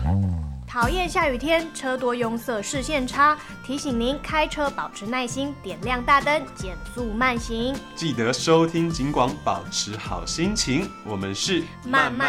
讨厌下雨天，车多拥塞，视线差。提醒您开车保持耐心，点亮大灯，减速慢行。 记得收听警广，保持好心情。我们是慢慢